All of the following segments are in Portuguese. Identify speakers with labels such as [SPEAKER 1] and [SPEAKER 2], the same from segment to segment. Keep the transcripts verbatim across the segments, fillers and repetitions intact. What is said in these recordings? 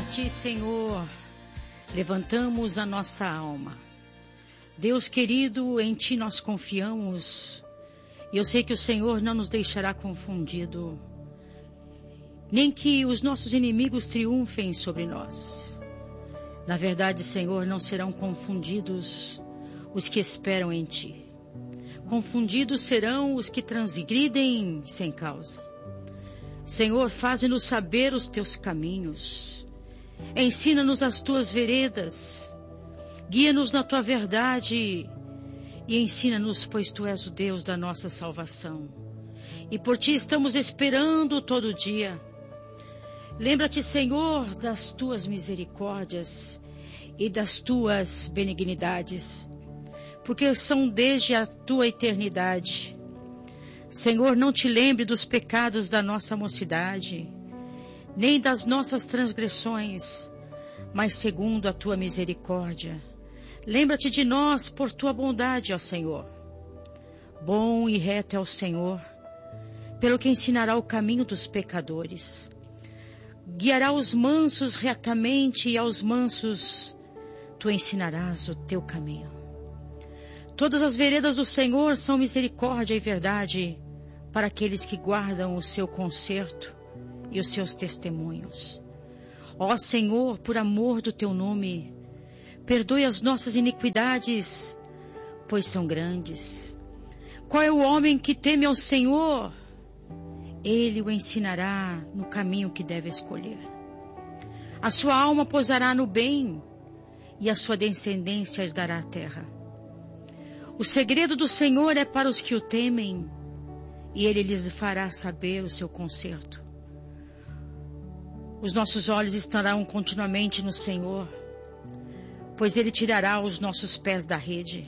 [SPEAKER 1] Ti, Senhor, levantamos a nossa alma. Deus querido, em Ti nós confiamos. E eu sei que o Senhor não nos deixará confundido, nem que os nossos inimigos triunfem sobre nós. Na verdade, Senhor, não serão confundidos os que esperam em Ti. Confundidos serão os que transgridem sem causa. Senhor, faze-nos saber os Teus caminhos. Ensina-nos as Tuas veredas. Guia-nos na Tua verdade e ensina-nos, pois Tu és o Deus da nossa salvação. E por Ti estamos esperando todo dia. Lembra-te, Senhor, das Tuas misericórdias e das Tuas benignidades, porque são desde a Tua eternidade. Senhor, não Te lembre dos pecados da nossa mocidade, nem das nossas transgressões, mas segundo a Tua misericórdia. Lembra-te de nós por Tua bondade, ó Senhor. Bom e reto é o Senhor, pelo que ensinará o caminho dos pecadores. Guiará os mansos retamente, e aos mansos Tu ensinarás o Teu caminho. Todas as veredas do Senhor são misericórdia e verdade para aqueles que guardam o Seu conserto e os Seus testemunhos. Ó Senhor, por amor do Teu nome, perdoe as nossas iniquidades, pois são grandes. Qual é o homem que teme ao Senhor? Ele o ensinará no caminho que deve escolher. A sua alma pousará no bem, e a sua descendência herdará a terra. O segredo do Senhor é para os que o temem, e Ele lhes fará saber o seu conserto. Os nossos olhos estarão continuamente no Senhor, pois Ele tirará os nossos pés da rede.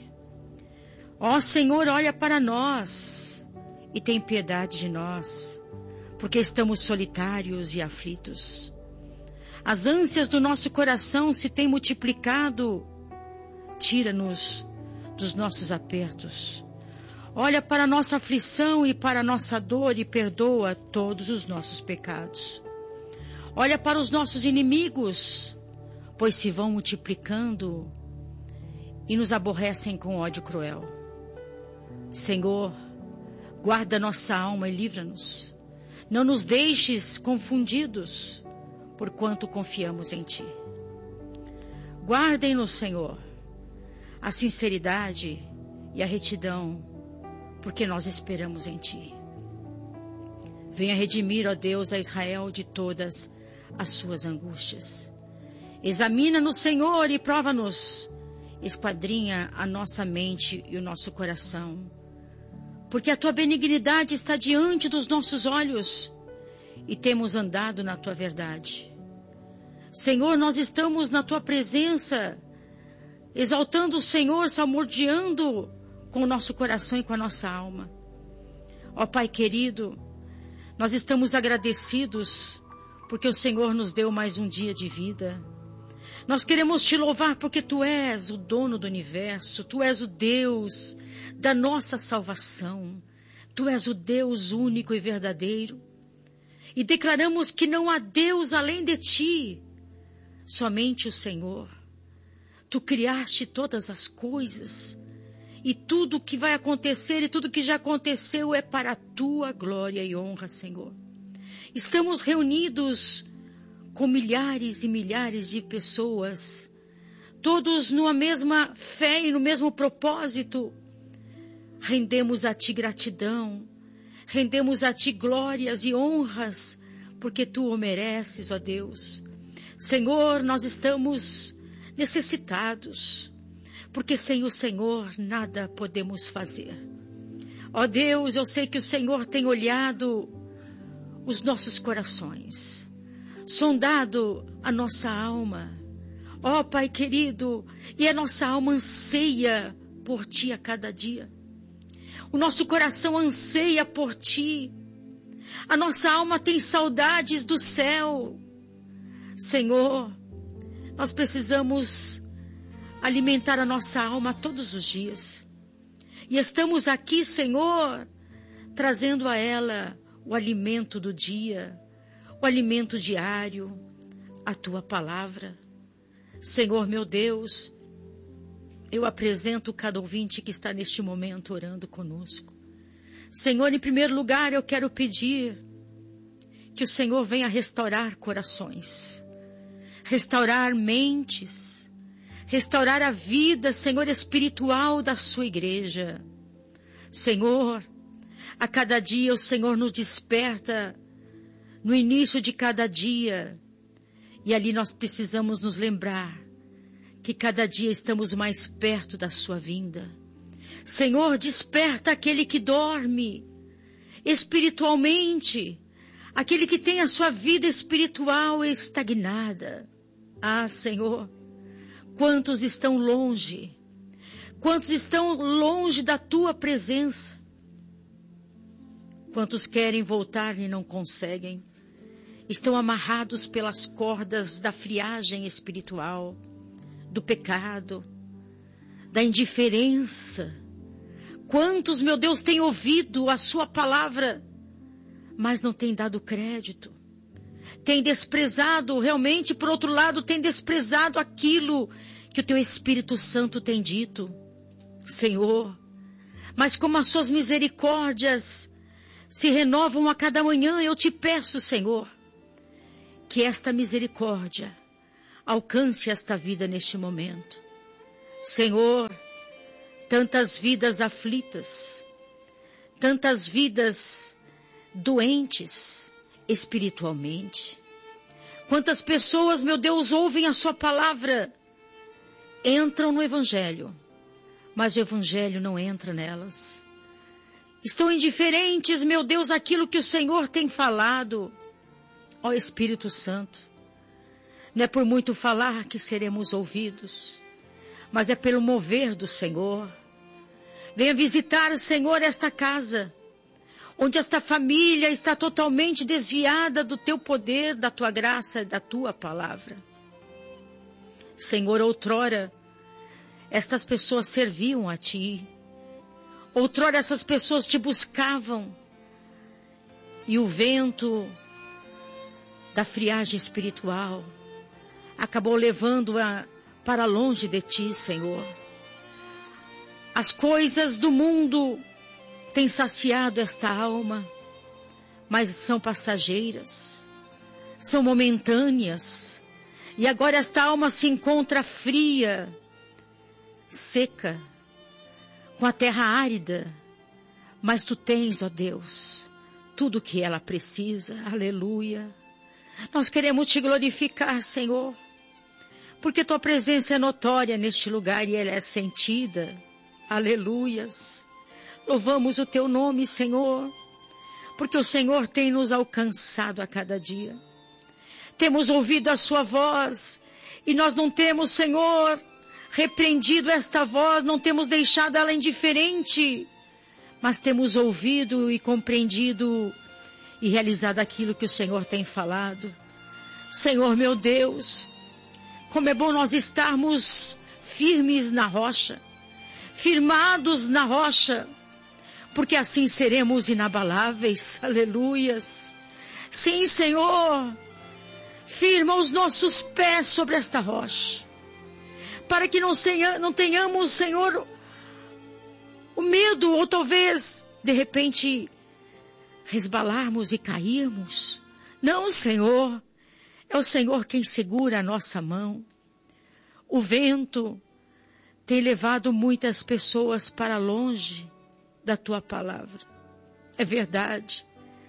[SPEAKER 1] Ó Senhor, olha para nós e tem piedade de nós, porque estamos solitários e aflitos. As ânsias do nosso coração se têm multiplicado. Tira-nos dos nossos apertos. Olha para a nossa aflição e para a nossa dor e perdoa todos os nossos pecados. Olha para os nossos inimigos, pois se vão multiplicando e nos aborrecem com ódio cruel. Senhor, guarda nossa alma e livra-nos. Não nos deixes confundidos, porquanto confiamos em Ti. Guardem-nos, Senhor, a sinceridade e a retidão, porque nós esperamos em Ti. Venha redimir, ó Deus, a Israel de todas as suas angústias. Examina-nos, Senhor, e prova-nos. Esquadrinha a nossa mente e o nosso coração, porque a Tua benignidade está diante dos nossos olhos e temos andado na Tua verdade. Senhor, nós estamos na Tua presença, exaltando o Senhor, salmodiando com o nosso coração e com a nossa alma. Ó Pai querido, nós estamos agradecidos porque o Senhor nos deu mais um dia de vida. Nós queremos Te louvar porque Tu és o dono do universo, Tu és o Deus da nossa salvação, Tu és o Deus único e verdadeiro. E declaramos que não há Deus além de Ti, somente o Senhor. Tu criaste todas as coisas, e tudo que vai acontecer e tudo que já aconteceu é para a Tua glória e honra, Senhor. Estamos reunidos com milhares e milhares de pessoas, todos numa mesma fé e no mesmo propósito. Rendemos a Ti gratidão, rendemos a Ti glórias e honras, porque Tu o mereces, ó Deus. Senhor, nós estamos necessitados, porque sem o Senhor nada podemos fazer. Ó Deus, eu sei que o Senhor tem olhado os nossos corações, sondado a nossa alma. Ó Pai querido, e a nossa alma anseia por Ti a cada dia. O nosso coração anseia por Ti. A nossa alma tem saudades do céu. Senhor, nós precisamos alimentar a nossa alma todos os dias. E estamos aqui, Senhor, trazendo a ela o alimento do dia, o alimento diário, a tua palavra. Senhor meu Deus, eu apresento cada ouvinte que está neste momento orando conosco. Senhor, em primeiro lugar, eu quero pedir que o Senhor venha restaurar corações, restaurar mentes, restaurar a vida, Senhor, espiritual da sua igreja. Senhor, a cada dia o Senhor nos desperta no início de cada dia, e ali nós precisamos nos lembrar que cada dia estamos mais perto da sua vinda. Senhor, desperta aquele que dorme espiritualmente, aquele que tem a sua vida espiritual estagnada. Ah, Senhor, quantos estão longe, quantos estão longe da tua presença, quantos querem voltar e não conseguem, estão amarrados pelas cordas da friagem espiritual, do pecado, da indiferença. Quantos, meu Deus, têm ouvido a sua palavra, mas não têm dado crédito, têm desprezado, realmente, por outro lado, têm desprezado aquilo que o teu Espírito Santo tem dito. Senhor, mas como as suas misericórdias se renovam a cada manhã, eu te peço, Senhor, que esta misericórdia alcance esta vida neste momento. Senhor, tantas vidas aflitas, tantas vidas doentes espiritualmente. Quantas pessoas, meu Deus, ouvem a sua palavra, entram no Evangelho, mas o Evangelho não entra nelas. Estão indiferentes, meu Deus, àquilo que o Senhor tem falado. Ó Espírito Santo, não é por muito falar que seremos ouvidos, mas é pelo mover do Senhor. Venha visitar, Senhor, esta casa, onde esta família está totalmente desviada do teu poder, da tua graça e da tua palavra. Senhor, outrora, estas pessoas serviam a ti. Outrora, essas pessoas te buscavam. E o vento da friagem espiritual acabou levando-a para longe de ti, Senhor. As coisas do mundo têm saciado esta alma, mas são passageiras, são momentâneas. E agora esta alma se encontra fria, seca, com a terra árida. Mas tu tens, ó Deus, tudo o que ela precisa. Aleluia. Nós queremos te glorificar, Senhor, porque tua presença é notória neste lugar e ela é sentida. Aleluias. Louvamos o teu nome, Senhor, porque o Senhor tem nos alcançado a cada dia. Temos ouvido a sua voz e nós não temos, Senhor, repreendido esta voz, não temos deixado ela indiferente, mas temos ouvido e compreendido e realizado aquilo que o Senhor tem falado. Senhor meu Deus, como é bom nós estarmos firmes na rocha, firmados na rocha, porque assim seremos inabaláveis. Aleluias. Sim, Senhor, firma os nossos pés sobre esta rocha, para que não, senha, não tenhamos, Senhor, o medo, ou talvez, de repente, resbalarmos e cairmos. Não, Senhor, é o Senhor quem segura a nossa mão. O vento tem levado muitas pessoas para longe da tua palavra. É verdade.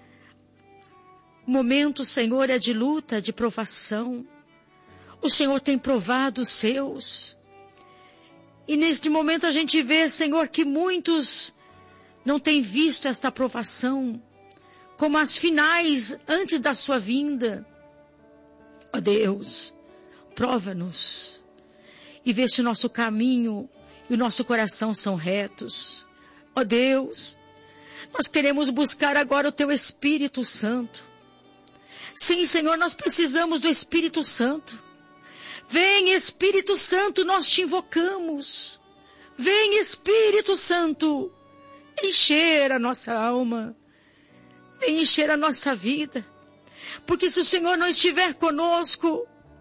[SPEAKER 1] O momento, Senhor, é de luta, de provação. O Senhor tem provado os seus. E neste momento a gente vê, Senhor, que muitos não têm visto esta provação como as finais antes da sua vinda. Ó Deus, prova-nos e vê se o nosso caminho e o nosso coração são retos. Ó Deus, nós queremos buscar agora o teu Espírito Santo. Sim, Senhor, nós precisamos do Espírito Santo. Vem, Espírito Santo, nós te invocamos. Vem, Espírito Santo, encher a nossa alma. Vem encher a nossa vida. Porque se o Senhor não estiver conosco,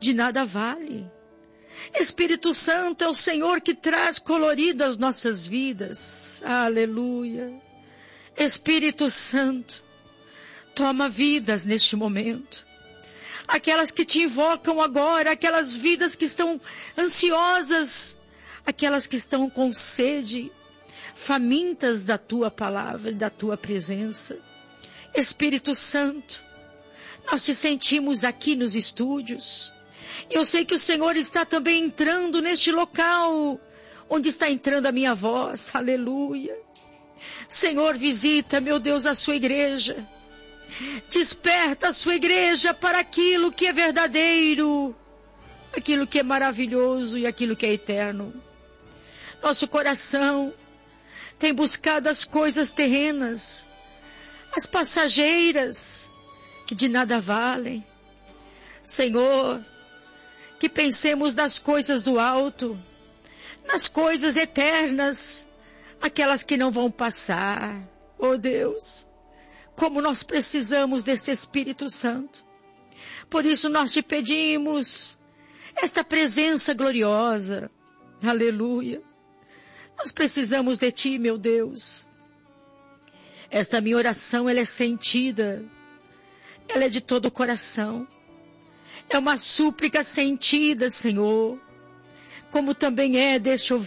[SPEAKER 1] de nada vale. Espírito Santo é o Senhor que traz colorido as nossas vidas. Aleluia. Espírito Santo, toma vidas neste momento. Aquelas que te invocam agora, aquelas vidas que estão ansiosas, aquelas que estão com sede, famintas da tua palavra e da tua presença. Espírito Santo, nós te sentimos aqui nos estúdios. Eu sei que o Senhor está também entrando neste local, onde está entrando a minha voz. Aleluia. Senhor, visita, meu Deus, a sua igreja. Desperta a sua igreja para aquilo que é verdadeiro, aquilo que é maravilhoso e aquilo que é eterno. Nosso coração tem buscado as coisas terrenas, as passageiras, que de nada valem. Senhor, que pensemos nas coisas do alto, nas coisas eternas, aquelas que não vão passar. Oh Deus, como nós precisamos desse Espírito Santo. Por isso nós te pedimos esta presença gloriosa. Aleluia. Nós precisamos de ti, meu Deus. Esta minha oração, ela é sentida. Ela é de todo o coração. É uma súplica sentida, Senhor. Como também é deste ouvido.